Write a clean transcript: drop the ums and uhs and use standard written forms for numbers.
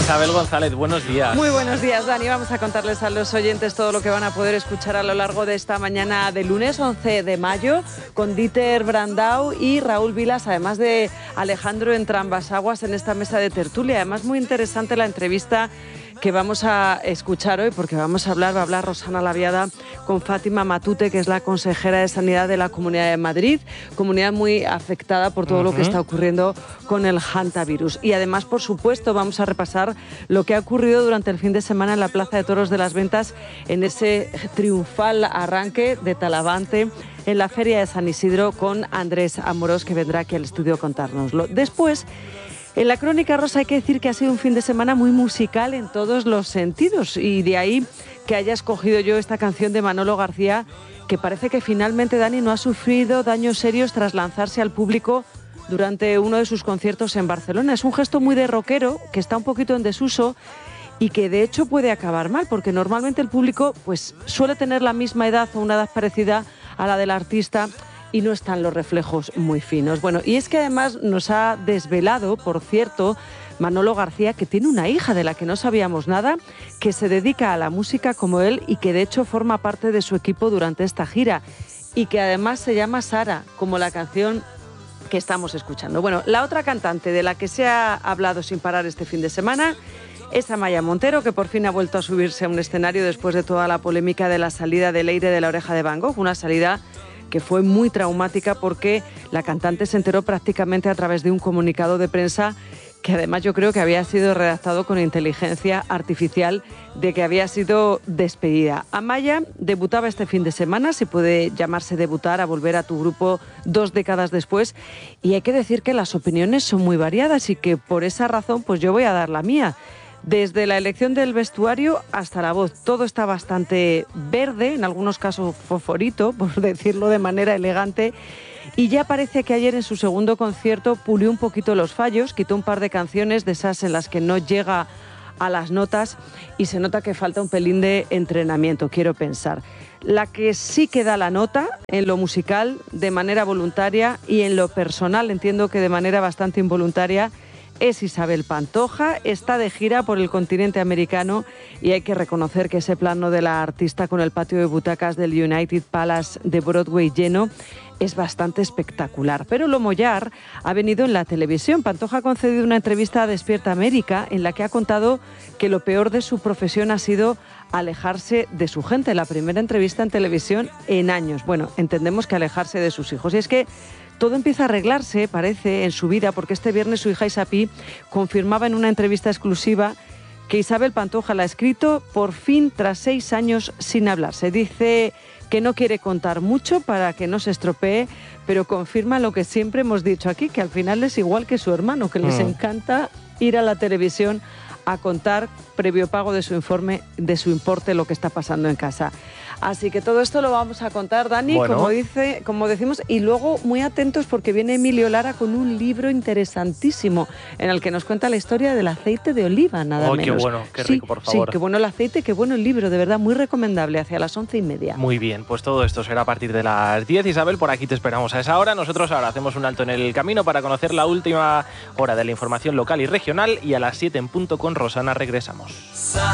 Isabel González, buenos días. Muy buenos días, Dani. Vamos a contarles a los oyentes todo lo que van a poder escuchar a lo largo de esta mañana de lunes 11 de mayo con Dieter Brandau y Raúl Vilas, además de Alejandro Entrambas-Aguas en esta mesa de tertulia. Además, muy interesante la entrevista que vamos a escuchar hoy, porque va a hablar Rosana Laviada con Fátima Matute, que es la consejera de Sanidad de la Comunidad de Madrid, comunidad muy afectada por todo lo que está ocurriendo con el hantavirus. Y además, por supuesto, vamos a repasar lo que ha ocurrido durante el fin de semana en la Plaza de Toros de las Ventas, en ese triunfal arranque de Talavante en la Feria de San Isidro, con Andrés Amorós, que vendrá aquí al estudio a contárnoslo. Después, en la Crónica Rosa hay que decir que ha sido un fin de semana muy musical en todos los sentidos, y de ahí que haya escogido yo esta canción de Manolo García, que parece que finalmente, Dani, no ha sufrido daños serios tras lanzarse al público durante uno de sus conciertos en Barcelona. Es un gesto muy de rockero que está un poquito en desuso y que de hecho puede acabar mal, porque normalmente el público pues suele tener la misma edad o una edad parecida a la del artista, y no están los reflejos muy finos. Bueno, y es que además nos ha desvelado, por cierto, Manolo García, que tiene una hija de la que no sabíamos nada, que se dedica a la música como él y que de hecho forma parte de su equipo durante esta gira, y que además se llama Sara, como la canción que estamos escuchando. Bueno, la otra cantante de la que se ha hablado sin parar este fin de semana es Amaya Montero, que por fin ha vuelto a subirse a un escenario después de toda la polémica de la salida de Leire de La Oreja de Van Gogh, una salida que fue muy traumática porque la cantante se enteró prácticamente a través de un comunicado de prensa, que además yo creo que había sido redactado con inteligencia artificial, de que había sido despedida. Amaya debutaba este fin de semana, si puede llamarse debutar, a volver a tu grupo 2 décadas después, y hay que decir que las opiniones son muy variadas y que por esa razón pues yo voy a dar la mía. Desde la elección del vestuario hasta la voz, todo está bastante verde, en algunos casos fosforito, por decirlo de manera elegante, y ya parece que ayer en su segundo concierto pulió un poquito los fallos, quitó un par de canciones de esas en las que no llega a las notas y se nota que falta un pelín de entrenamiento, quiero pensar. La que sí que da la nota en lo musical de manera voluntaria y en lo personal, entiendo que de manera bastante involuntaria, es Isabel Pantoja. Está de gira por el continente americano y hay que reconocer que ese plano de la artista con el patio de butacas del United Palace de Broadway lleno es bastante espectacular. Pero lo mollar ha venido en la televisión. Pantoja ha concedido una entrevista a Despierta América en la que ha contado que lo peor de su profesión ha sido alejarse de su gente. La primera entrevista en televisión en años. Bueno, entendemos que alejarse de sus hijos. Y es que todo empieza a arreglarse, parece, en su vida, porque este viernes su hija Isapi confirmaba en una entrevista exclusiva que Isabel Pantoja la ha escrito por fin tras 6 años sin hablar. Se dice que no quiere contar mucho para que no se estropee, pero confirma lo que siempre hemos dicho aquí, que al final es igual que su hermano, que les encanta ir a la televisión a contar, previo pago de su importe, lo que está pasando en casa. Así que todo esto lo vamos a contar, Dani, bueno, como decimos, y luego muy atentos porque viene Emilio Lara con un libro interesantísimo en el que nos cuenta la historia del aceite de oliva, nada menos. ¡Qué bueno! ¡Qué rico, por favor! Sí, qué bueno el aceite, qué bueno el libro, de verdad, muy recomendable, hacia las 11:30. Muy bien, pues todo esto será a partir de las 10, Isabel, por aquí te esperamos a esa hora. Nosotros ahora hacemos un alto en el camino para conocer la última hora de la información local y regional, y a las 7 en punto con Rosana regresamos.